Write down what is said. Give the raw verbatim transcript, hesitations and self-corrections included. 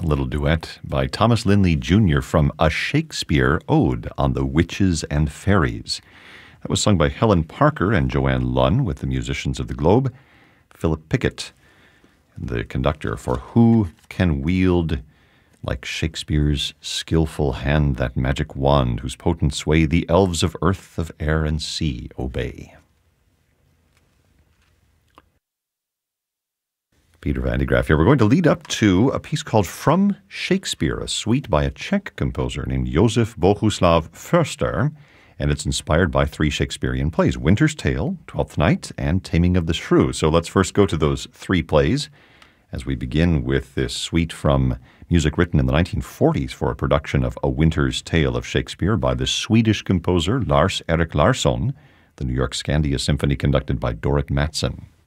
little duet by Thomas Linley Junior from A Shakespeare Ode on the Witches and Fairies. That was sung by Helen Parker and Joanne Lunn with the musicians of the Globe, Philip Pickett, the conductor, for Who Can Wield Like Shakespeare's skillful hand that magic wand, whose potent sway the elves of earth, of air, and sea obey. Peter Van de Graaff here. We're going to lead up to a piece called From Shakespeare, a suite by a Czech composer named Josef Bohuslav Förster, and it's inspired by three Shakespearean plays, Winter's Tale, Twelfth Night, and Taming of the Shrew. So let's first go to those three plays as we begin with this suite from music written in the nineteen forties for a production of A Winter's Tale of Shakespeare by the Swedish composer Lars Erik Larsson, the New York Scandia Symphony conducted by Dorrit Mattson.